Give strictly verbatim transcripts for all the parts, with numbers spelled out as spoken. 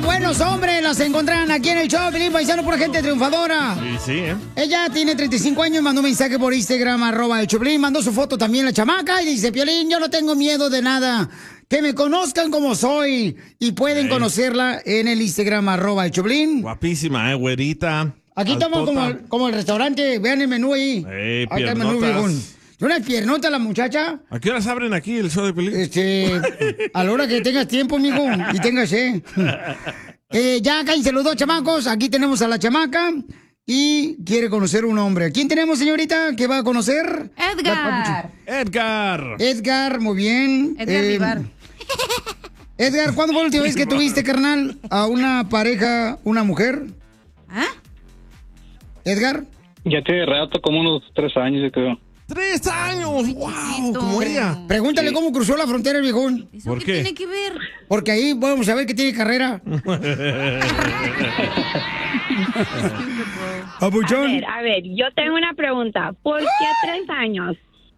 buenos hombres los encontrarán aquí en el show, Piolín, paisano, por gente triunfadora. Sí, sí, ¿eh? Ella tiene treinta y cinco años, mandó un mensaje por Instagram, arroba el Choplin, mandó su foto también la chamaca y dice, Piolín, yo no tengo miedo de nada, que me conozcan como soy y pueden Ey. conocerla en el Instagram, arroba el Choplin. Guapísima, ¿eh? Güerita. Aquí estamos como, el- como el restaurante, vean el menú ahí. Ey, Acá el menú, piernotas. viejón. Una piernota la muchacha. ¿A qué horas abren aquí el show de Piolín? Este, a la hora que tengas tiempo, mijo, y tengas sed. Eh, ya cállense los dos chamacos. Aquí tenemos a la chamaca y quiere conocer un hombre. ¿Quién tenemos, señorita, que va a conocer? Edgar. Edgar. Edgar, muy bien. Edgar Vivar. Edgar, ¿cuándo fue la última vez que tuviste, carnal, a una pareja, una mujer? ¿Ah? Edgar. Ya tiene rato, como unos tres años, yo creo. ¡Tres años! ¡Wow! chiquito. Como ella. Pregúntale Sí. cómo cruzó la frontera el viejón. ¿Eso ¿Por qué, qué? tiene que ver? Porque ahí vamos a ver que tiene carrera. A Papuchón. ver, a ver, yo tengo una pregunta. ¿Por qué tres años?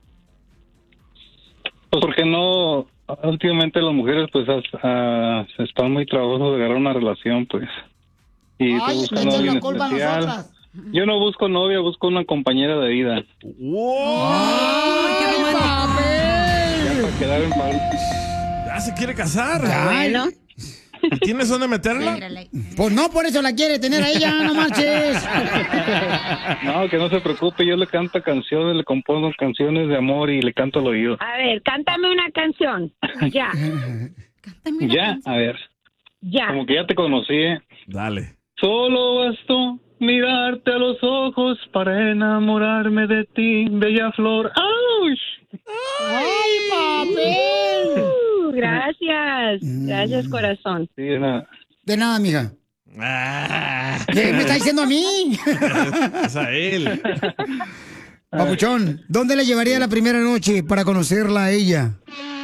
Pues porque no, últimamente las mujeres pues as- ah, están muy trabajosos de agarrar una relación, pues. Y estoy Ay, buscando a echar alguien la culpa a especial. nosotras. Yo no busco novia, busco una compañera de vida. ¡Wow! ¡Ay, papel! Para quedar en paz. Ya se quiere casar. Ay, Bueno. ¿Tienes dónde meterla? pues no, por eso la quiere tener a ella, no marches. No, que no se preocupe, yo le canto canciones, le compongo canciones de amor y le canto al oído. A ver, cántame una canción. Ya, Cántame una Ya, canción. a ver, ya. como que ya te conocí, ¿eh? Dale. Solo bastó mirarte a los ojos para enamorarme de ti, bella flor. ¡Auch! ¡Ay, papel! Uh, gracias, gracias corazón. Sí, era- De nada, mija. Ah, ¿Qué me está diciendo a mí? es a él. Papuchón, ¿dónde la llevaría la primera noche para conocerla a ella?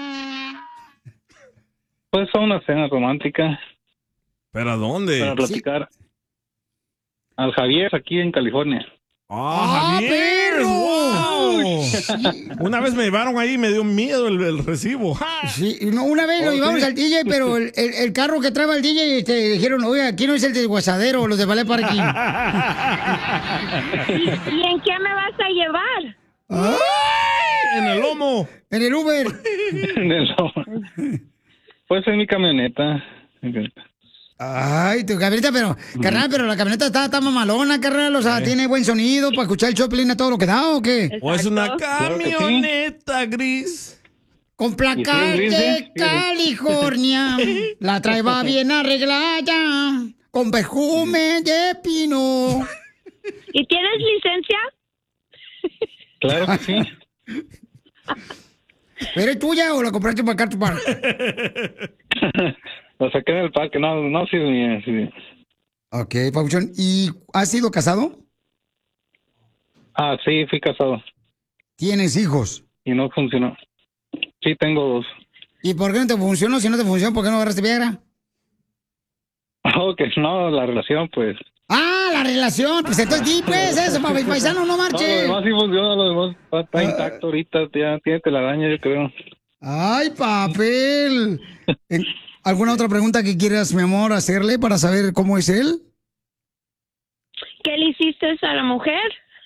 Pues fue una cena romántica ¿Pero a dónde? para platicar. Al Javier, aquí en California. ¡Ah, ¡Ah, Javier! perro! ¡Wow! Una vez me llevaron ahí y me dio miedo el, el recibo. ¡Ja! Sí, no, una vez lo Oh, llevamos sí. al D J, pero el, el- el carro que trae el D J, este, dijeron, oye, aquí no es el de Guasadero, los de Ballet Parking. ¿Y en qué me vas a llevar? En el lomo. En el Uber. Pues en mi camioneta. Ay, tu camioneta, pero, carnal, pero la camioneta está, está mamalona, carnal, o sea, tiene buen sonido para escuchar el Choplin a todo lo que da, ¿o qué? ¿O es una Claro que sí. camioneta gris? Con placar Y sí, sí, de sí. California, la trae va bien arreglada, con perfume de pino. ¿Y tienes licencia? Claro que sí. ¿Pero es tuya o la compraste para acá tu par? La saqué en el parque. No, no, sí, es mía, sí. Ok, Pabuchón, ¿y has sido casado? Ah, sí, fui casado. ¿Tienes hijos? Y no funcionó. Sí, tengo dos. ¿Y por qué no te funcionó? Si no te funcionó, ¿por qué no agarraste Viagra? Oh, que no, la relación, pues. ¡Ah, la relación! Pues entonces di, pues, eso, pa- paisano, no No, lo marche. demás sí funciona, lo demás está, está intacto ahorita. Ya tiene telaraña, yo creo. ¡Ay, papel! En- ¿Alguna otra pregunta que quieras, mi amor, hacerle para saber cómo es él? ¿Qué le hiciste a la mujer?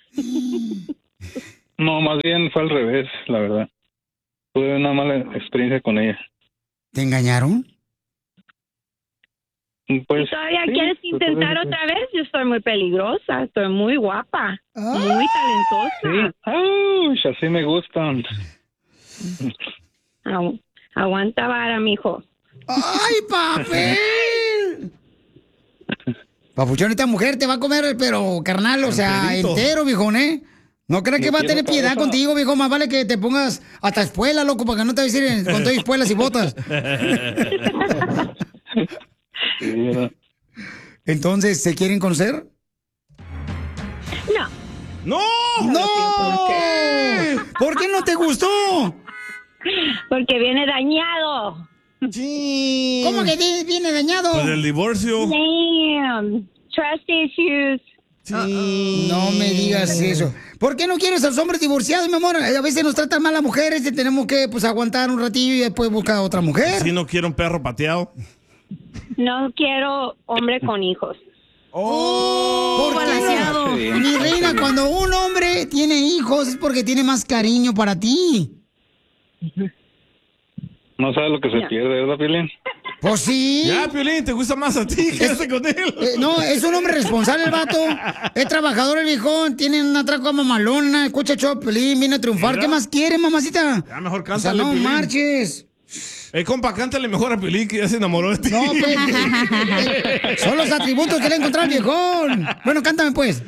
No, más bien fue al revés, la verdad. Tuve una mala experiencia con ella. ¿Te engañaron? Pues, ¿Y todavía sí, quieres pues, intentar pues, otra vez? Yo estoy muy peligrosa, estoy muy guapa, muy talentosa. Sí, ¡Auch! Así me gustan. Agu- aguanta vara, mijo. ¡Ay, papel! Papuchón, esta mujer te va a comer, pero carnal, o sea, Enterito. entero, viejón, ¿eh? No creas que va a tiene tener piedad cabeza. contigo, viejo. Más vale que te pongas hasta espuela, loco, para que no te vayas a ir en- con todas espuelas y botas. Sí, ¿verdad? Entonces, ¿se quieren conocer? No, ¡No! ¡No! ¿Por qué no te gustó? porque viene dañado. Sí. ¿Cómo que di- viene dañado? Pues el divorcio. Damn. Trust issues. Sí. No me digas eso. ¿Por qué no quieres a los hombres divorciados, mi amor? A veces nos tratan mal las mujeres y tenemos que pues aguantar un ratillo y después buscar a otra mujer. Si no quiero un perro pateado. No quiero hombre con hijos. ¡Oh! ¿Por qué balanceado. no? Mi reina, cuando un hombre tiene hijos es porque tiene más cariño para ti. No sabe lo que se pierde, ¿verdad, Piolín? Pues sí. Ya, Piolín, ¿te gusta más a ti? Quédate con él. Eh, no, es un hombre responsable el vato. Es trabajador el viejón. Tiene una traca mamalona. Escucha, Chopelín, viene a triunfar. Mira. ¿Qué más quiere, mamacita? Ya, mejor O sea, cántale, no Piolín. marches. Eh, compa, cántale mejor a Piolín, que ya se enamoró de ti. No, pues, eh, son los atributos que le ha encontrado el viejón. Bueno, cántame, pues.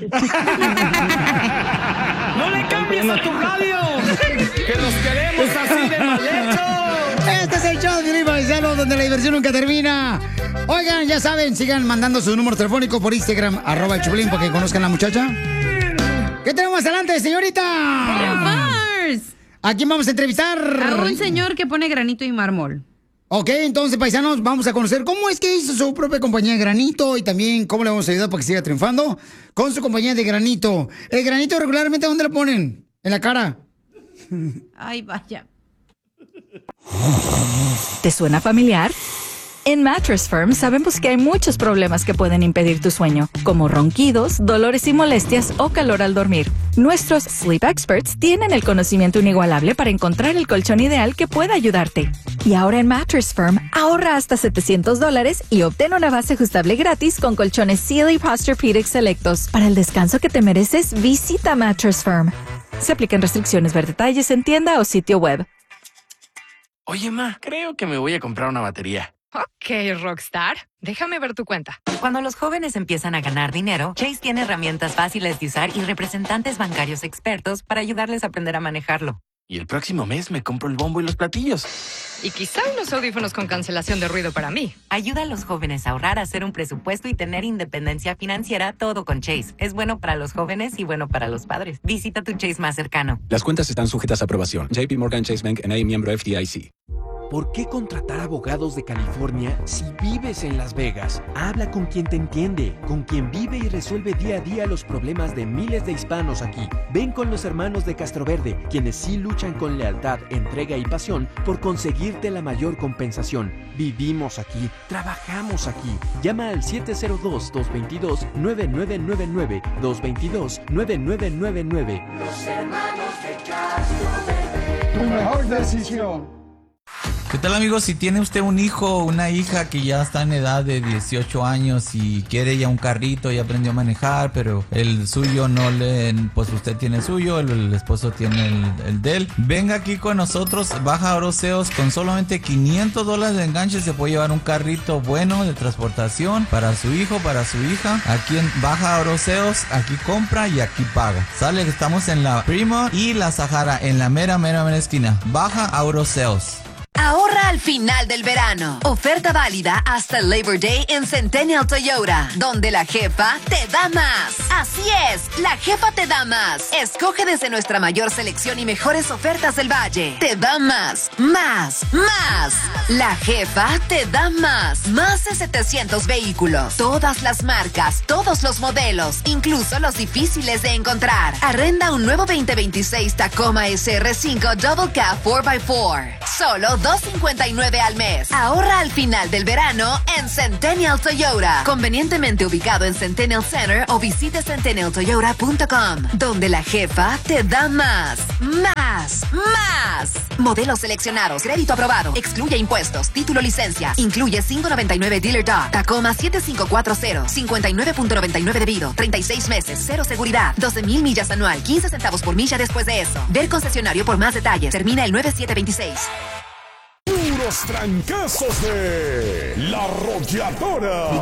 ¡No le cambies a tu radio! ¡Que nos queremos así de mal hecho! Este es el show de Piolín, Paisano, donde la diversión nunca termina. Oigan, ya saben, sigan mandando sus números telefónicos por Instagram, arroba el Choplin, para que conozcan a la muchacha. ¿Qué tenemos más adelante, señorita? Mars. ¿A quién vamos a entrevistar? A un señor que pone granito y mármol. Ok, entonces, paisanos, vamos a conocer cómo es que hizo su propia compañía de granito y también cómo le vamos a ayudar para que siga triunfando con su compañía de granito. El granito regularmente, ¿dónde lo ponen? ¿En la cara? Ay, vaya. ¿Te suena familiar? En Mattress Firm sabemos que hay muchos problemas que pueden impedir tu sueño, como ronquidos, dolores y molestias o calor al dormir. Nuestros Sleep Experts tienen el conocimiento inigualable para encontrar el colchón ideal que pueda ayudarte. Y ahora en Mattress Firm, ahorra hasta setecientos dólares y obtén una base ajustable gratis con colchones Sealy Posturepedic selectos. Para el descanso que te mereces, visita Mattress Firm. Se aplican restricciones, ver detalles en tienda o sitio web. Oye, ma, creo que me voy a comprar una batería. Ok, Rockstar, déjame ver tu cuenta. Cuando los jóvenes empiezan a ganar dinero, Chase tiene herramientas fáciles de usar y representantes bancarios expertos para ayudarles a aprender a manejarlo. Y el próximo mes me compro el bombo y los platillos. Y quizá unos audífonos con cancelación de ruido para mí. Ayuda a los jóvenes a ahorrar, a hacer un presupuesto y tener independencia financiera, todo con Chase. Es bueno para los jóvenes y bueno para los padres. Visita tu Chase más cercano. Las cuentas están sujetas a aprobación. J P Morgan Chase Bank N A, miembro F D I C. ¿Por qué contratar abogados de California si vives en Las Vegas? Habla con quien te entiende, con quien vive y resuelve día a día los problemas de miles de hispanos aquí. Ven con los hermanos de Castroverde, quienes sí luchan con lealtad, entrega y pasión por conseguirte la mayor compensación. Vivimos aquí, trabajamos aquí. Llama al siete cero dos, dos dos dos, nueve nueve nueve nueve, dos dos dos, nueve nueve nueve nueve. Los hermanos de Castroverde. Tu mejor decisión. ¿Qué tal, amigos? Si tiene usted un hijo o una hija que ya está en edad de dieciocho años y quiere ya un carrito, ya aprendió a manejar, pero el suyo no le... Pues usted tiene el suyo, el, el esposo tiene el, el de él. Venga aquí con nosotros, baja Oroseos, con solamente quinientos dólares de enganche se puede llevar un carrito bueno de transportación para su hijo, para su hija. Aquí en Baja Oroseos, aquí compra y aquí paga. Sale, estamos en la Prima y la Sahara, en la mera, mera, mera esquina. Baja Oroseos. Ahorra al final del verano. Oferta válida hasta el Labor Day en Centennial Toyota, donde la jefa te da más. Así es, la jefa te da más. Escoge desde nuestra mayor selección y mejores ofertas del Valle. Te da más, más, más. La jefa te da más. Más de setecientos vehículos. Todas las marcas, todos los modelos, incluso los difíciles de encontrar. Arrenda un nuevo veinte veintiséis Tacoma S R cinco Double Cab cuatro por cuatro. Solo dos cincuenta y nueve al mes. Ahorra al final del verano en Centennial Toyota. Convenientemente ubicado en Centennial Center o visite centennial toyota punto com, donde la jefa te da más, más, más. Modelos seleccionados, crédito aprobado, excluye impuestos, título, licencia, incluye cinco noventa y nueve Dealer Dog, Tacoma siete cinco cuatro cero, cincuenta y nueve noventa y nueve debido, treinta y seis meses, cero seguridad, doce mil millas anual, quince centavos por milla después de eso. Ver concesionario por más detalles. Termina el nueve siete veintiséis. Puros trancazos de La Arrolladora.